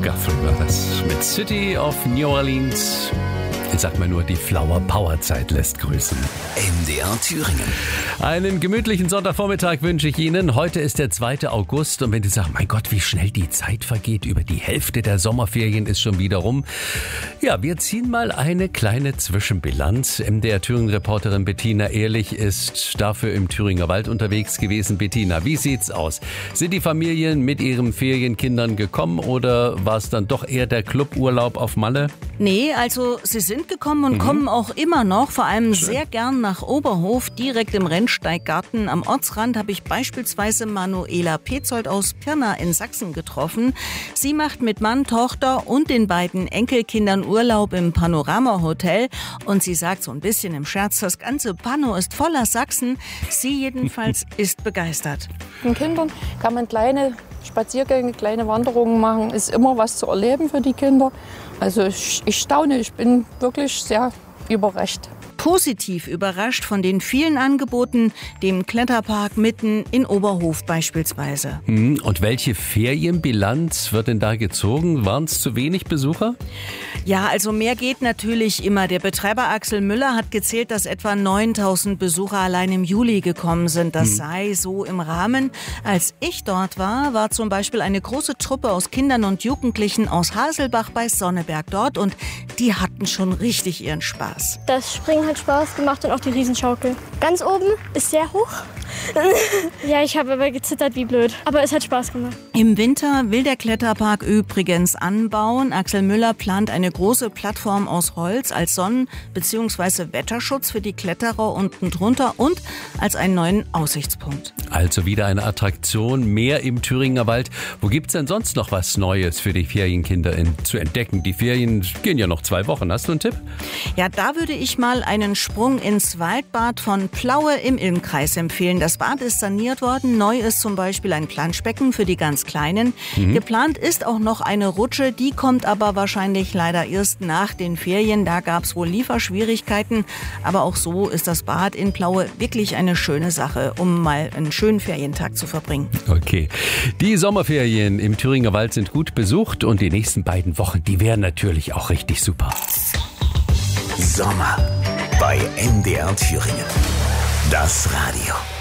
Guthrie war das mit City of New Orleans. Ich sag mal nur, die Flower Power Zeit lässt grüßen. MDR Thüringen. Einen gemütlichen Sonntagvormittag wünsche ich Ihnen. Heute ist der 2. August und wenn Sie sagen, mein Gott, wie schnell die Zeit vergeht, über die Hälfte der Sommerferien ist schon wieder rum. Ja, wir ziehen mal eine kleine Zwischenbilanz. MDR Thüringen-Reporterin Bettina Ehrlich ist dafür im Thüringer Wald unterwegs gewesen. Bettina, wie sieht's aus? Sind die Familien mit ihren Ferienkindern gekommen oder war es dann doch eher der Cluburlaub auf Malle? Nee, also sie sind gekommen und kommen auch immer noch, vor allem sehr gern nach Oberhof, direkt im Rennsteiggarten. Am Ortsrand habe ich beispielsweise Manuela Petzold aus Pirna in Sachsen getroffen. Sie macht mit Mann, Tochter und den beiden Enkelkindern Urlaub im Panorama-Hotel und sie sagt so ein bisschen im Scherz, das ganze Pano ist voller Sachsen. Sie jedenfalls ist begeistert. Mit den Kindern kann man kleine Spaziergänge, kleine Wanderungen machen, ist immer was zu erleben für die Kinder. Also ich staune, ich bin wirklich sehr überrascht. Positiv überrascht von den vielen Angeboten, dem Kletterpark mitten in Oberhof beispielsweise. Und welche Ferienbilanz wird denn da gezogen? Waren es zu wenig Besucher? Ja, also mehr geht natürlich immer. Der Betreiber Axel Müller hat gezählt, dass etwa 9.000 Besucher allein im Juli gekommen sind. Das sei so im Rahmen. Als ich dort war, war zum Beispiel eine große Truppe aus Kindern und Jugendlichen aus Haselbach bei Sonneberg dort und die hatten schon richtig ihren Spaß. Das Springen hat Spaß gemacht und auch die Riesenschaukel. Ganz oben ist sehr hoch. Ja, ich habe aber gezittert wie blöd. Aber es hat Spaß gemacht. Im Winter will der Kletterpark übrigens anbauen. Axel Müller plant eine große Plattform aus Holz als Sonnen- bzw. Wetterschutz für die Kletterer unten drunter und als einen neuen Aussichtspunkt. Also wieder eine Attraktion, mehr im Thüringer Wald. Wo gibt's denn sonst noch was Neues für die Ferienkinder zu entdecken? Die Ferien gehen ja noch 2 Wochen. Hast du einen Tipp? Ja, da würde ich mal einen Sprung ins Waldbad von Plaue im Ilmkreis empfehlen. Das Bad ist saniert worden. Neu ist zum Beispiel ein Planschbecken für die ganz Kleinen. Geplant ist auch noch eine Rutsche. Die kommt aber wahrscheinlich leider erst nach den Ferien. Da gab es wohl Lieferschwierigkeiten. Aber auch so ist das Bad in Plaue wirklich eine schöne Sache, um mal einen schönen Ferientag zu verbringen. Okay. Die Sommerferien im Thüringer Wald sind gut besucht und die nächsten 2 Wochen, die wären natürlich auch richtig super. Sommer bei MDR Thüringen. Das Radio.